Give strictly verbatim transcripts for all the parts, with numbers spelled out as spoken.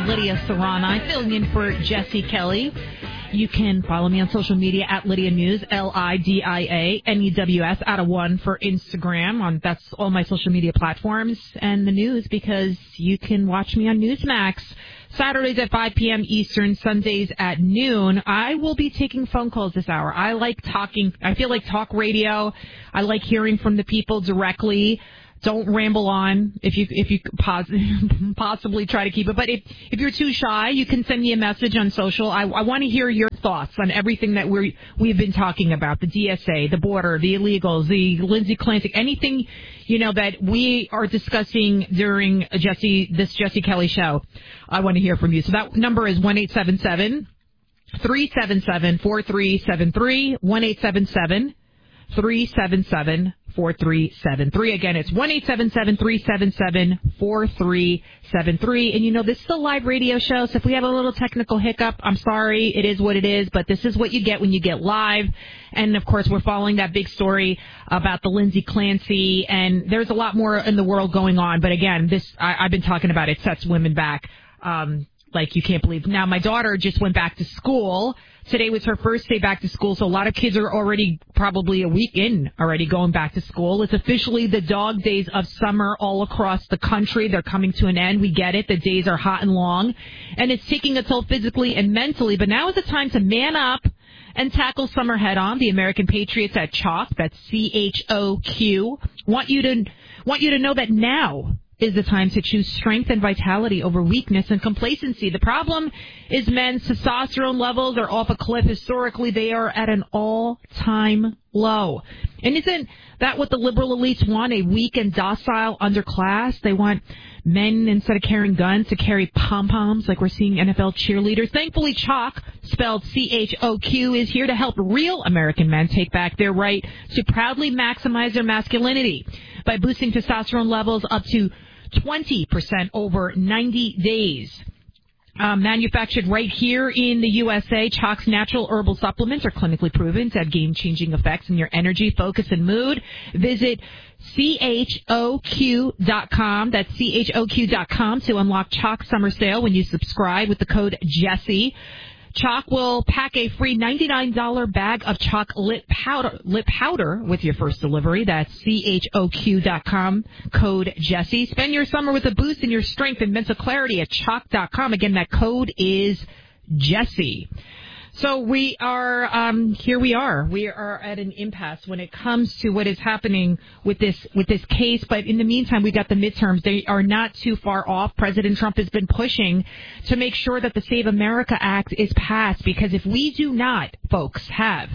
Lydia Serrani, filling in for Jesse Kelly. You can follow me on social media at Lydia News, L I D I A N E W S, out of one for Instagram. On That's all my social media platforms. And the news, because you can watch me on Newsmax. Saturdays at five p.m. Eastern, Sundays at noon. I will be taking phone calls this hour. I like talking. I feel like talk radio. I like hearing from the people directly. Don't ramble on if you if you pos- possibly try to keep it. But if, if you're too shy, you can send me a message on social. I, I want to hear your thoughts on everything that we're, we've been talking about, the D S A, the border, the illegals, the Lindsey Clancy, anything, you know, that we are discussing during Jesse this Jesse Kelly show. I want to hear from you. So that number is one eight seven seven, three seven seven, four three seven three, one eight seven seven, three seven seven, four three seven three. Again, it's one eight seven seven, three seven seven, four three seven three. And, you know, this is a live radio show, so if we have a little technical hiccup, I'm sorry. It is what it is, but this is what you get when you get live. And, of course, we're following that big story about the Lindsey Clancy, and there's a lot more in the world going on. But, again, this I, I've been talking about it sets women back. Um, like you can't believe. Now, my daughter just went back to school. Today was her first day back to school, so a lot of kids are already probably a week in already going back to school. It's officially the dog days of summer all across the country. They're coming to an end. We get it. The days are hot and long, and it's taking a toll physically and mentally. But now is the time to man up and tackle summer head on. The American Patriots at Choq, that's C H O Q, want you to want you to know that now is the time to choose strength and vitality over weakness and complacency. The problem is men's testosterone levels are off a cliff. Historically, they are at an all-time low. And isn't that what the liberal elites want, a weak and docile underclass? They want men, instead of carrying guns, to carry pom-poms like we're seeing N F L cheerleaders. Thankfully, Choq, spelled C H O Q, is here to help real American men take back their right to proudly maximize their masculinity by boosting testosterone levels up to twenty percent over ninety days. Um, manufactured right here in the U S A, Choq's natural herbal supplements are clinically proven to have game-changing effects in your energy, focus, and mood. Visit C H O Q dot com. That's C H O Q dot com to unlock Choq summer sale when you subscribe with the code Jesse. Choq will pack a free ninety-nine dollars bag of Choq lip powder, lip powder with your first delivery. That's C H O Q dot com, code Jesse. Spend your summer with a boost in your strength and mental clarity at Choq dot com. Again, that code is Jesse. So we are, um, here we are. We are at an impasse when it comes to what is happening with this, with this case. But in the meantime, we got the midterms. They are not too far off. President Trump has been pushing to make sure that the Save America Act is passed, because if we do not, folks, have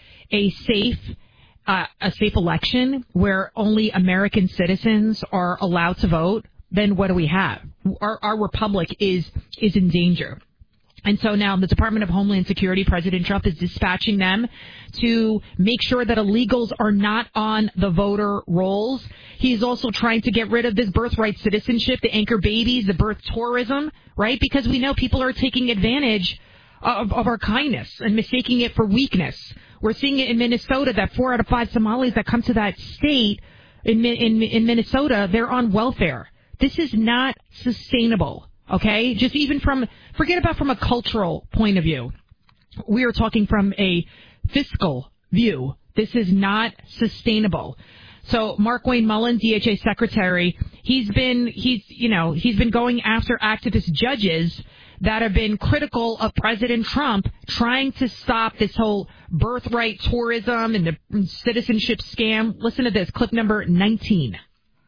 a safe, uh, a safe election where only American citizens are allowed to vote, then what do we have? Our, our republic is, is in danger. And so now the Department of Homeland Security, President Trump is dispatching them to make sure that illegals are not on the voter rolls. He's also trying to get rid of this birthright citizenship, the anchor babies, the birth tourism, right? Because we know people are taking advantage of, of our kindness and mistaking it for weakness. We're seeing it in Minnesota that four out of five Somalis that come to that state in, in, in Minnesota, they're on welfare. This is not sustainable. Okay, just even from, forget about from a cultural point of view. We are talking from a fiscal view. This is not sustainable. So Mark Wayne Mullen, D H A secretary, he's been, he's, you know, he's been going after activist judges that have been critical of President Trump trying to stop this whole birthright tourism and the citizenship scam. Listen to this, clip number nineteen.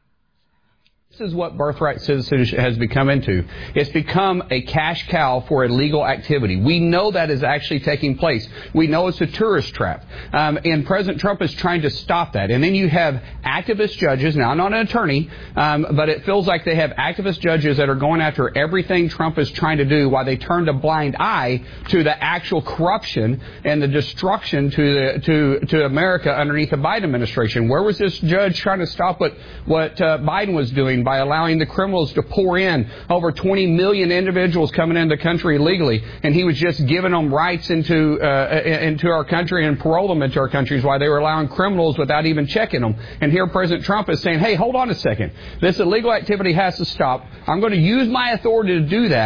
This is what birthright citizenship has become into. It's become a cash cow for illegal activity. We know that is actually taking place. We know it's a tourist trap. Um, and President Trump is trying to stop that. And then you have activist judges. Now, I'm not an attorney, um, but it feels like they have activist judges that are going after everything Trump is trying to do while they turned a blind eye to the actual corruption and the destruction to the, to, to America underneath the Biden administration. Where was this judge trying to stop what, what uh, Biden was doing by allowing the criminals to pour in over twenty million individuals coming into the country illegally, and he was just giving them rights into uh, into our country and parole them into our countries while they were allowing criminals without even checking them. And here President Trump is saying, hey, hold on a second. This illegal activity has to stop. I'm going to use my authority to do that.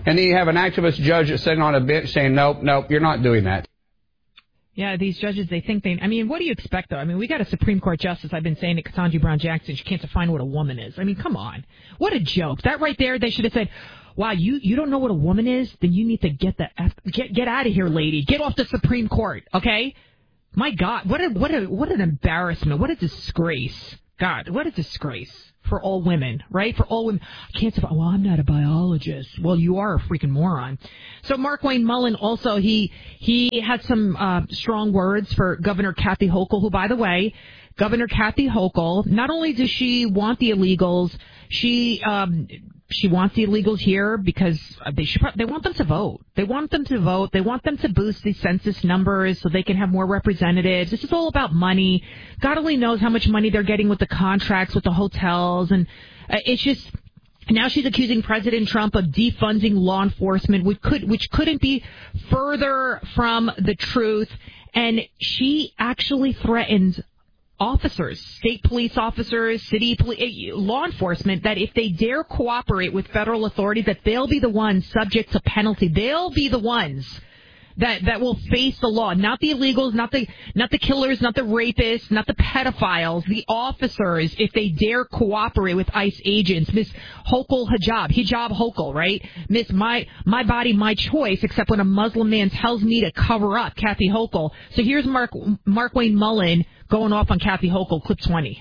And then you have an activist judge that's sitting on a bench saying, nope, nope, you're not doing that. Yeah, these judges, they think they... I mean, what do you expect, though? I mean, we got a Supreme Court justice, I've been saying to Ketanji Brown Jackson, she can't define what a woman is. I mean, come on. What a joke. That right there, they should have said, wow, you, you don't know what a woman is? Then you need to get the F, get get out of here, lady. Get off the Supreme Court, okay? My God, what a what a what an embarrassment. What a disgrace. God, what a disgrace for all women, right? For all women. I can't say, well, I'm not a biologist. Well, you are a freaking moron. So Mark Wayne Mullen also, he he had some uh, strong words for Governor Kathy Hochul, who, by the way, Governor Kathy Hochul, not only does she want the illegals, she um, she wants the illegals here because they should, they want them to vote. They want them to vote. They want them to boost the census numbers so they can have more representatives. This is all about money. God only knows how much money they're getting with the contracts with the hotels, and uh, it's just. Now she's accusing President Trump of defunding law enforcement, which could which couldn't be further from the truth. And she actually threatens officers, state police officers, city police, law enforcement, that if they dare cooperate with federal authorities, that they'll be the ones subject to penalty. They'll be the ones that that will face the law, not the illegals, not the not the killers, not the rapists, not the pedophiles, the officers, if they dare cooperate with ICE agents. Miss Hochul Hijab, Hijab Hochul, right? Miss my my body, my choice, except when a Muslim man tells me to cover up, Kathy Hochul. So here's Mark Mark Wayne Mullen going off on Kathy Hochul, clip twenty.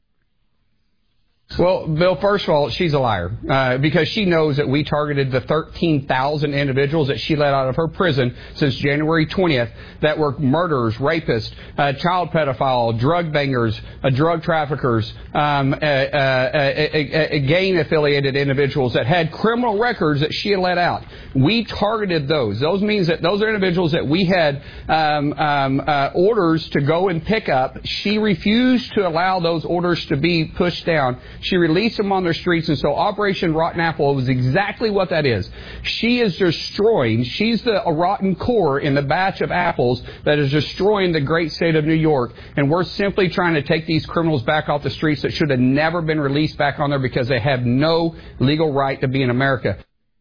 Well, Bill, first of all, she's a liar uh, because she knows that we targeted the thirteen thousand individuals that she let out of her prison since January twentieth that were murderers, rapists, uh, child pedophile, drug bangers, uh, drug traffickers, um, uh, uh, uh, uh, gang-affiliated individuals that had criminal records that she had let out. We targeted those. Those means that those are individuals that we had um, um, uh, orders to go and pick up. She refused to allow those orders to be pushed down. She released them on their streets, and so Operation Rotten Apple was exactly what that is. She is destroying, she's the rotten core in the batch of apples that is destroying the great state of New York, and we're simply trying to take these criminals back off the streets that should have never been released back on there because they have no legal right to be in America.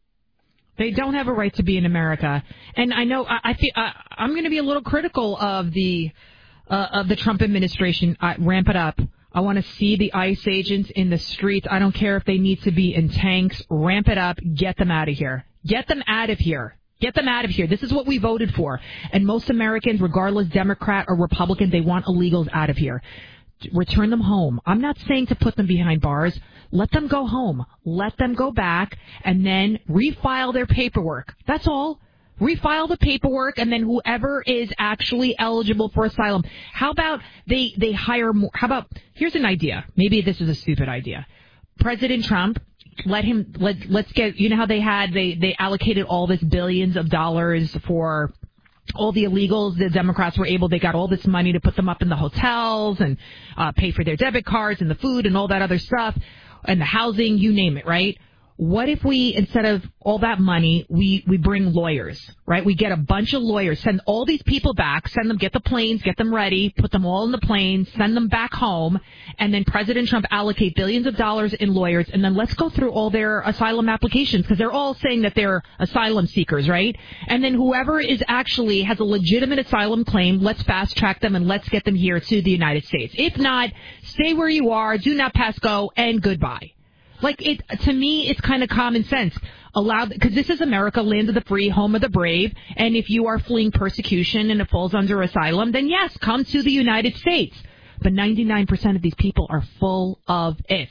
They don't have a right to be in America. And I know I, I feel, I, I'm going to be a little critical of the uh, of the Trump administration. Uh, ramp it up. I want to see the ICE agents in the streets. I don't care if they need to be in tanks. Ramp it up. Get them out of here. Get them out of here. Get them out of here. This is what we voted for. And most Americans, regardless Democrat or Republican, they want illegals out of here. Return them home. I'm not saying to put them behind bars. Let them go home. Let them go back and then refile their paperwork. That's all. Refile the paperwork, and then whoever is actually eligible for asylum. How about they, they hire more? How about, here's an idea. Maybe this is a stupid idea. President Trump, let him, let, let's get, you know how they had, they, they allocated all this billions of dollars for all the illegals. The Democrats were able, they got all this money to put them up in the hotels and uh, pay for their debit cards and the food and all that other stuff and the housing, you name it, right? What if we, instead of all that money, we, we bring lawyers, right? We get a bunch of lawyers, send all these people back, send them, get the planes, get them ready, put them all in the planes, send them back home, and then President Trump allocate billions of dollars in lawyers, and then let's go through all their asylum applications, because they're all saying that they're asylum seekers, right? And then whoever is actually has a legitimate asylum claim, let's fast track them and let's get them here to the United States. If not, stay where you are, do not pass go, and goodbye. Like, it, to me, it's kind of common sense. Allow, because this is America, land of the free, home of the brave. And if you are fleeing persecution and it falls under asylum, then yes, come to the United States. But ninety-nine percent of these people are full of it.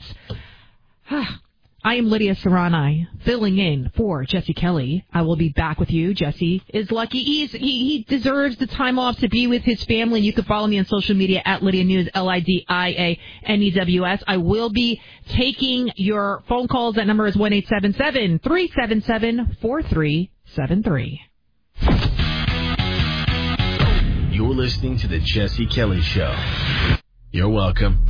I am Lydia Serrani, filling in for Jesse Kelly. I will be back with you. Jesse is lucky. He's, he, he deserves the time off to be with his family. You can follow me on social media at Lydia News, L I D I A N E W S. I will be taking your phone calls. That number is one eight seven seven, three seven seven, four three seven three. You're listening to The Jesse Kelly Show. You're welcome.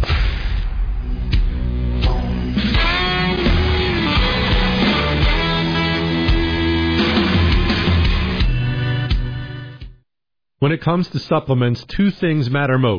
When it comes to supplements, two things matter most: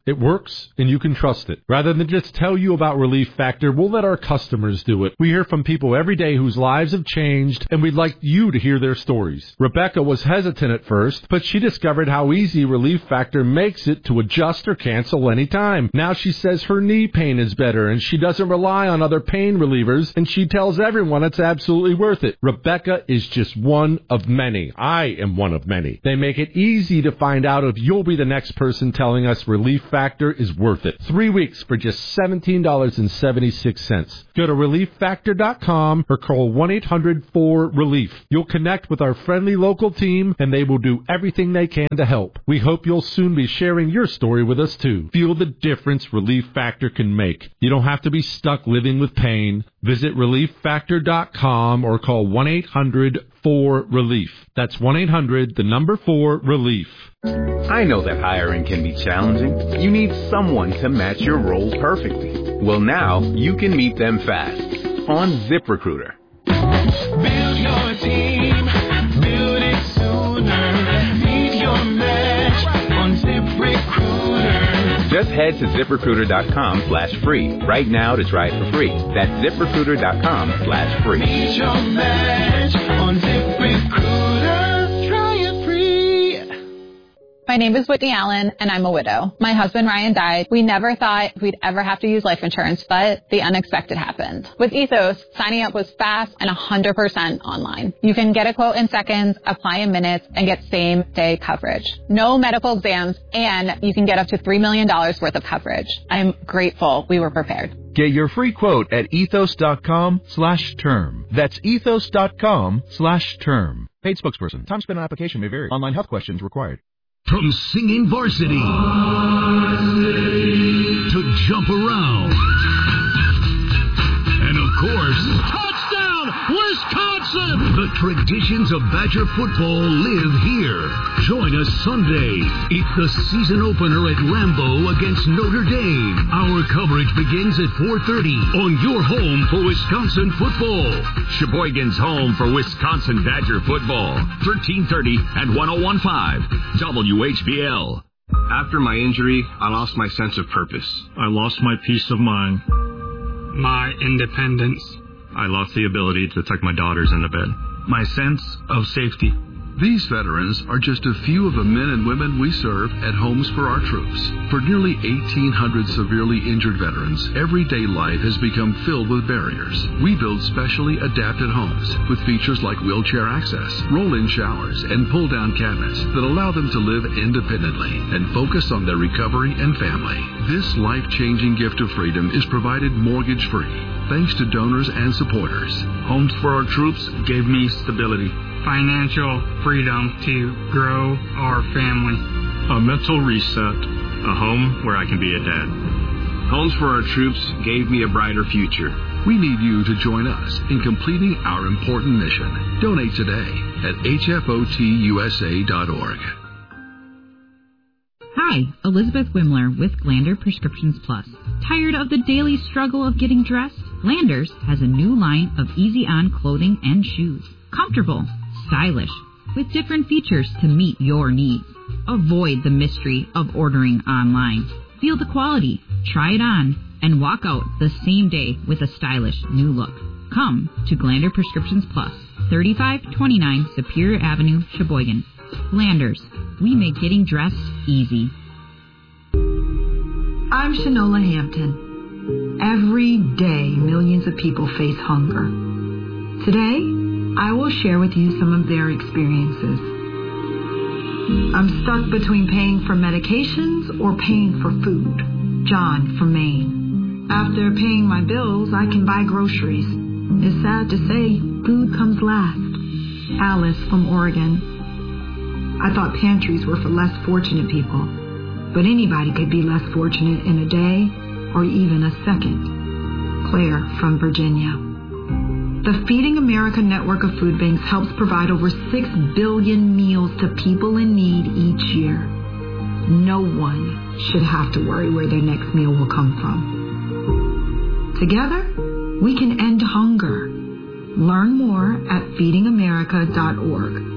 It works, and you can trust it. Rather than just tell you about Relief Factor, we'll let our customers do it. We hear from people every day whose lives have changed, and we'd like you to hear their stories. Rebecca was hesitant at first, but she discovered how easy Relief Factor makes it to adjust or cancel anytime. Now she says her knee pain is better, and she doesn't rely on other pain relievers, and she tells everyone it's absolutely worth it. Rebecca is just one of many. I am one of many. They make it easy to find out if you'll be the next person telling us Relief Factor is worth it. Three weeks for just seventeen dollars and seventy-six cents. Go to relief factor dot com or call one eight hundred four relief. You'll connect with our friendly local team, and they will do everything they can to help. We hope you'll soon be sharing your story with us, too. Feel the difference Relief Factor can make. You don't have to be stuck living with pain. Visit relief factor dot com or call one eight hundred four relief. That's one eight hundred, the number four, relief. I know that hiring can be challenging. You need someone to match your role perfectly. Well, now you can meet them fast on ZipRecruiter. Build your team, build it sooner. Meet your match on ZipRecruiter. Just head to ZipRecruiter.com slash free right now to try it for free. That's ZipRecruiter.com slash free. Meet your match on ZipRecruiter. Try it free. My name is Whitney Allen, and I'm a widow. My husband, Ryan, died. We never thought we'd ever have to use life insurance, but the unexpected happened. With Ethos, signing up was fast and one hundred percent online. You can get a quote in seconds, apply in minutes, and get same-day coverage. No medical exams, and you can get up to three million dollars worth of coverage. I'm grateful we were prepared. Get your free quote at ethos.com slash term. That's ethos.com slash term. Paid spokesperson. Time spent on application may vary. Online health questions required. From singing varsity, varsity to jump around, and of course, touchdown, Wisconsin! The traditions of Badger football live here. Join us Sunday. It's the season opener at Lambeau against Notre Dame. Our coverage begins at four thirty on your home for Wisconsin football. Sheboygan's home for Wisconsin Badger football. thirteen thirty and one oh one point five W H B L. After my injury, I lost my sense of purpose. I lost my peace of mind. My independence. I lost the ability to tuck my daughters into bed. My sense of safety. These veterans are just a few of the men and women we serve at Homes for Our Troops. For nearly eighteen hundred severely injured veterans, everyday life has become filled with barriers. We build specially adapted homes with features like wheelchair access, roll-in showers, and pull-down cabinets that allow them to live independently and focus on their recovery and family. This life-changing gift of freedom is provided mortgage-free thanks to donors and supporters. Homes for Our Troops gave me stability, financial freedom to grow our family, a mental reset, a home where I can be a dad. Homes for Our Troops gave me a brighter future. We need you to join us in completing our important mission. Donate today at H F O T U S A dot org. Hi, Elizabeth Wimler with Glander Prescriptions Plus. Tired of the daily struggle of getting dressed? Glanders has a new line of easy-on clothing and shoes. Comfortable, stylish, with different features to meet your needs. Avoid the mystery of ordering online. Feel the quality, try it on, and walk out the same day with a stylish new look. Come to Glander Prescriptions Plus, thirty-five twenty-nine Superior Avenue, Sheboygan. Glanders, we make getting dressed easy. I'm Shanola Hampton. Every day, millions of people face hunger. Today, I will share with you some of their experiences. I'm stuck between paying for medications or paying for food. John from Maine. After paying my bills, I can buy groceries. It's sad to say, food comes last. Alice from Oregon. I thought pantries were for less fortunate people, but anybody could be less fortunate in a day or even a second. Claire from Virginia. The Feeding America network of food banks helps provide over six billion meals to people in need each year. No one should have to worry where their next meal will come from. Together, we can end hunger. Learn more at feeding america dot org.